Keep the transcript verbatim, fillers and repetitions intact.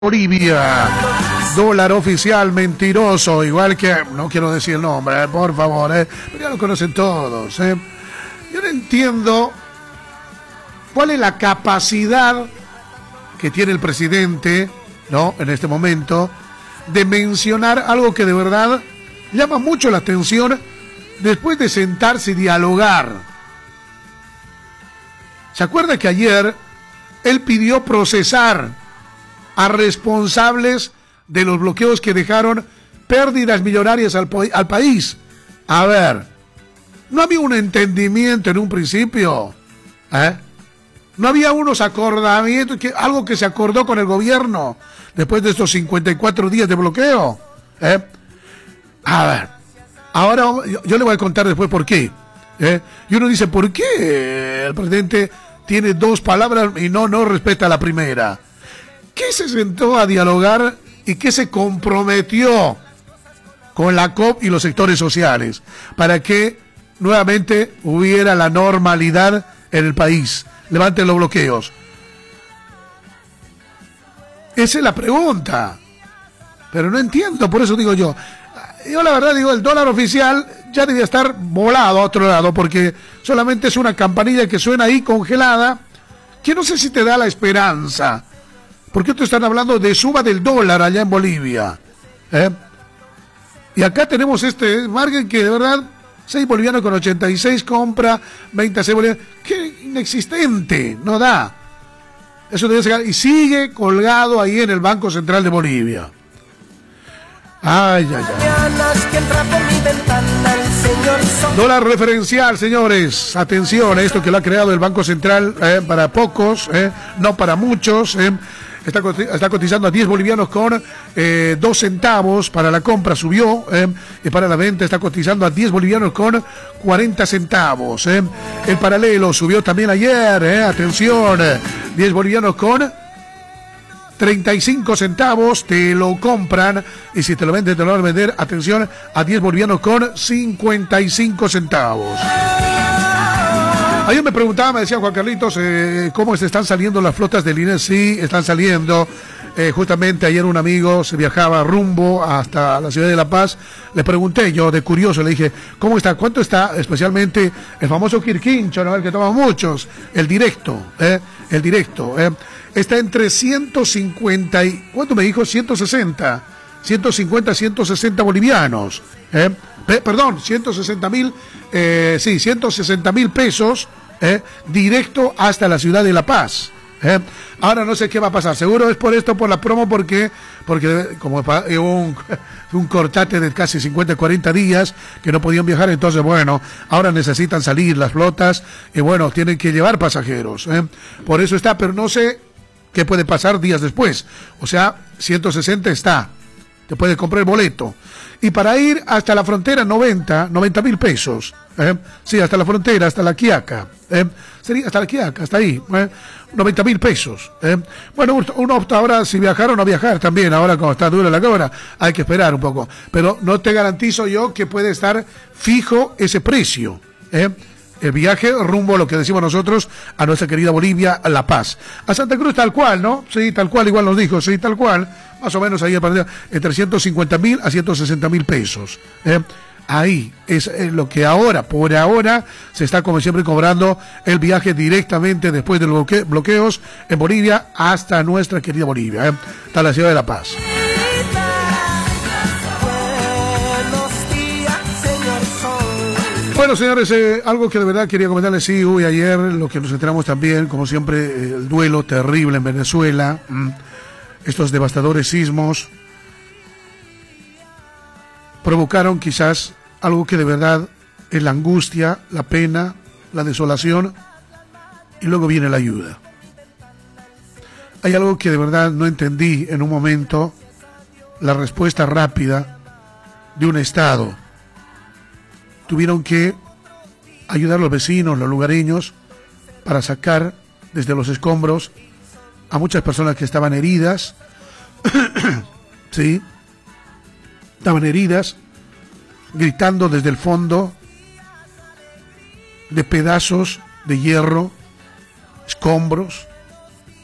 Bolivia, dólar oficial mentiroso, igual que, no quiero decir el nombre, eh, por favor, eh, pero ya lo conocen todos. Eh. Yo no entiendo cuál es la capacidad que tiene el presidente, ¿no?, en este momento, de mencionar algo que de verdad llama mucho la atención después de sentarse y dialogar. ¿Se acuerda que ayer él pidió procesar a responsables de los bloqueos que dejaron pérdidas millonarias al, al país? A ver, ¿no había un entendimiento en un principio? ¿Eh? ¿No había unos acordamientos, que, algo que se acordó con el gobierno después de estos cincuenta y cuatro días de bloqueo? ¿Eh? A ver, ahora yo, yo le voy a contar después por qué. ¿Eh? Y uno dice, ¿por qué el presidente tiene dos palabras y no, no respeta la primera? ¿Qué se sentó a dialogar y qué se comprometió con la C O P y los sectores sociales para que nuevamente hubiera la normalidad en el país? Levanten los bloqueos. Esa es la pregunta. Pero no entiendo, por eso digo yo. Yo la verdad digo, el dólar oficial ya debía estar volado a otro lado, porque solamente es una campanilla que suena ahí congelada, que no sé si te da la esperanza. ¿Por qué te están hablando de suba del dólar allá en Bolivia? ¿Eh? Y acá tenemos este margen que de verdad, seis bolivianos con ochenta y seis compra, veinte a seis bolivianos. ¡Qué inexistente! No da. Eso debe ser. Y sigue colgado ahí en el Banco Central de Bolivia. Ay, ay, ay. Dólar referencial, señores. Atención a esto que lo ha creado el Banco Central, eh, para pocos, eh, no para muchos. Eh. Está, está cotizando a diez bolivianos con eh, dos centavos. Para la compra subió, eh, y para la venta está cotizando a diez bolivianos con cuarenta centavos. Eh. El paralelo subió también ayer, eh, atención, diez bolivianos con treinta y cinco centavos, te lo compran, y si te lo venden, te lo van a vender, atención, a diez bolivianos con cincuenta y cinco centavos. Ayer me preguntaba, me decía Juan Carlitos, eh, ¿cómo se están saliendo las flotas del I N E? Sí, están saliendo. Eh, justamente ayer un amigo se viajaba rumbo hasta la ciudad de La Paz. Le pregunté yo, de curioso, le dije, ¿cómo está? ¿Cuánto está? Especialmente el famoso Quirquincho, ¿no?, el que toman muchos, el directo, ¿eh? El directo, ¿eh? Está entre ciento cincuenta y... ¿Cuánto me dijo? ciento sesenta. ciento cincuenta, ciento sesenta bolivianos. ¿Eh? Pe- perdón, ciento sesenta mil, eh, sí, ciento sesenta mil pesos, ¿eh?, directo hasta la ciudad de La Paz. ¿Eh? Ahora no sé qué va a pasar, seguro es por esto, por la promo, porque porque como un, un cortate de casi cincuenta, cuarenta días que no podían viajar, entonces bueno, ahora necesitan salir las flotas y bueno, tienen que llevar pasajeros, ¿eh? Por eso está, pero no sé qué puede pasar días después. O sea, ciento sesenta está, te puedes comprar el boleto. Y para ir hasta la frontera, noventa mil pesos. ¿Eh? Sí, hasta la frontera, hasta la Quiaca. ¿Eh? Sería hasta la Quiaca, hasta ahí. ¿Eh? noventa mil pesos. ¿Eh? Bueno, uno opta ahora si viajar o no viajar también. Ahora, como está dura la cámara, hay que esperar un poco. Pero no te garantizo yo que puede estar fijo ese precio. ¿Eh? El viaje rumbo a lo que decimos nosotros, a nuestra querida Bolivia, a La Paz. A Santa Cruz tal cual, ¿no? Sí, tal cual, igual nos dijo, sí, tal cual. Más o menos ahí entre ciento cincuenta mil a ciento sesenta mil pesos. ¿Eh? Ahí es lo que ahora, por ahora, se está como siempre cobrando el viaje directamente después de los bloque- bloqueos en Bolivia hasta nuestra querida Bolivia, ¿eh? Hasta la ciudad de La Paz. Bueno, señores, eh, algo que de verdad quería comentarles, sí, uy, ayer lo que nos enteramos también, como siempre, eh, el duelo terrible en Venezuela, mmm, estos devastadores sismos provocaron quizás algo que de verdad es la angustia, la pena, la desolación, y luego viene la ayuda. Hay algo que de verdad no entendí en un momento, la respuesta rápida de un Estado. Tuvieron que ayudar a los vecinos, los lugareños, para sacar desde los escombros a muchas personas que estaban heridas, sí, estaban heridas, gritando desde el fondo de pedazos de hierro, escombros,